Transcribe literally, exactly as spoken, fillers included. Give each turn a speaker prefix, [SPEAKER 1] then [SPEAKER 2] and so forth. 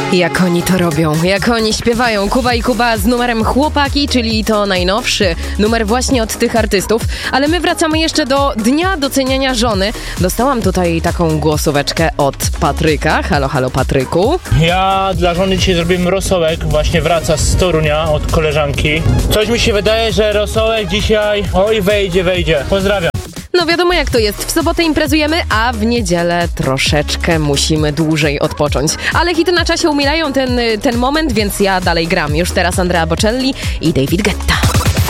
[SPEAKER 1] Jak oni to robią, jak oni śpiewają. Kuba i Kuba z numerem Chłopaki, czyli to najnowszy numer właśnie od tych artystów. Ale my wracamy jeszcze do Dnia Doceniania Żony. Dostałam tutaj taką głosóweczkę od Patryka. Halo, halo Patryku.
[SPEAKER 2] Ja dla żony dzisiaj zrobiłem rosołek, właśnie wraca z Torunia od koleżanki. Coś mi się wydaje, że rosołek dzisiaj, oj wejdzie, wejdzie. Pozdrawiam.
[SPEAKER 1] No wiadomo jak to jest, w sobotę imprezujemy, a w niedzielę troszeczkę musimy dłużej odpocząć. Ale hity na czasie umierają ten, ten moment, więc ja dalej gram. Już teraz Andrea Bocelli i David Guetta.